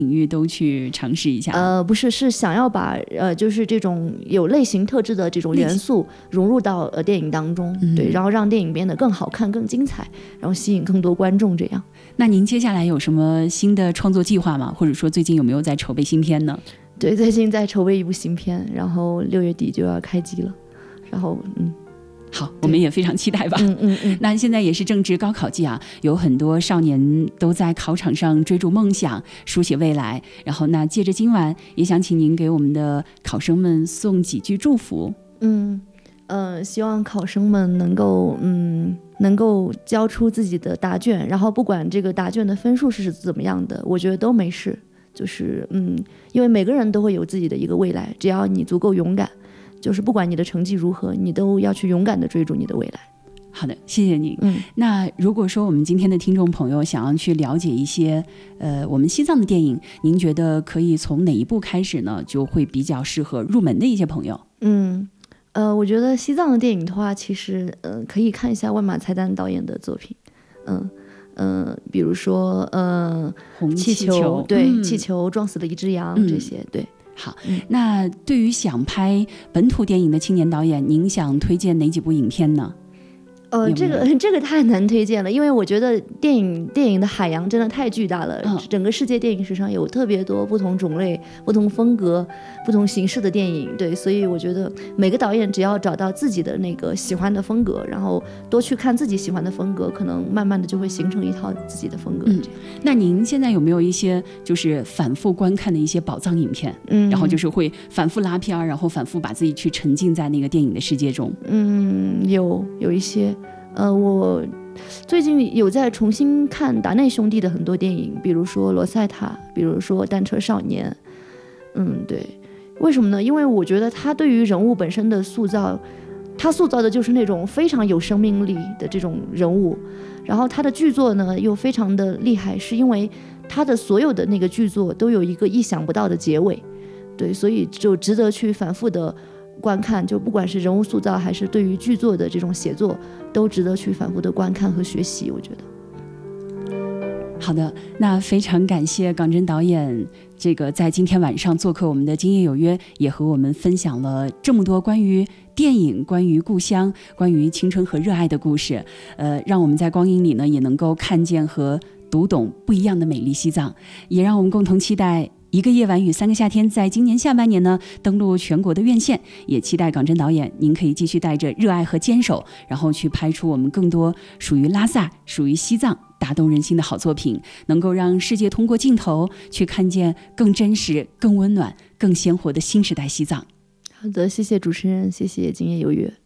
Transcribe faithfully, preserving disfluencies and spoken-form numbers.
领域都去尝试一下？ 呃，不是，是想要把呃，就是这种有类型特质的这种元素融入到呃电影当中，嗯、对，然后让电影变得更好看、更精彩，然后吸引更多观众。这样。 那您接下来有什么新的创作计划吗？或者说最近有没有在筹备新片呢？ 对，最近在筹备一部新片，然后六月底就要开机了，然后嗯。 好，我们也非常期待吧。 嗯嗯嗯。 那现在也是正值高考季啊，有很多少年都在考场上追逐梦想，书写未来。然后，那借着今晚，也想请您给我们的考生们送几句祝福。 嗯，呃，希望考生们能够嗯能够交出自己的答卷，然后不管这个答卷的分数是怎么样的，我觉得都没事。就是嗯，因为每个人都会有自己的一个未来，只要你足够勇敢。就是不管你的成绩如何，你都要去勇敢地追逐你的未来。 好的，谢谢您。 嗯， 那如果说我们今天的听众朋友想要去了解一些呃我们西藏的电影，您觉得可以从哪一部开始呢？就会比较适合入门的一些朋友。 嗯，呃，我觉得西藏的电影的话，其实呃可以看一下万马才旦导演的作品。嗯嗯、呃，比如说呃红气球，气球对、 嗯， 气球撞死了一只羊、 嗯、 这些，对。 好，那对于想拍本土电影的青年导演，您想推荐哪几部影片呢？ 呃，这个这个太难推荐了，因为我觉得电影电影的海洋真的太巨大了，嗯、整个世界电影史上有特别多不同种类、不同风格、不同形式的电影，对，所以我觉得每个导演只要找到自己的那个喜欢的风格，然后多去看自己喜欢的风格，可能慢慢的就会形成一套自己的风格。 嗯，那您现在有没有一些就是反复观看的一些宝藏影片？嗯，然后就是会反复拉片，然后反复把自己去沉浸在那个电影的世界中？ 嗯，有有一些。呃，我最近有在重新看达内兄弟的很多电影，比如说《罗塞塔》，比如说《单车少年》。嗯，对，为什么呢？因为我觉得他对于人物本身的塑造，他塑造的就是那种非常有生命力的这种人物，然后他的剧作呢又非常的厉害，是因为他的所有的那个剧作都有一个意想不到的结尾，对，所以就值得去反复的观看，就不管是人物塑造还是对于剧作的这种写作，都值得去反复的观看和学习，我觉得。 好的，那非常感谢港真导演这个在今天晚上做客我们的今夜有约，也和我们分享了这么多关于电影、关于故乡、关于青春和热爱的故事，呃，让我们在光阴里呢也能够看见和读懂不一样的美丽西藏，也让我们共同期待一个夜晚与三个夏天在今年下半年呢登陆全国的院线，也期待港真导演您可以继续带着热爱和坚守，然后去拍出我们更多属于拉萨、属于西藏打动人心的好作品，能够让世界通过镜头去看见更真实、更温暖、更鲜活的新时代西藏。 好的，谢谢主持人，谢谢今夜有约。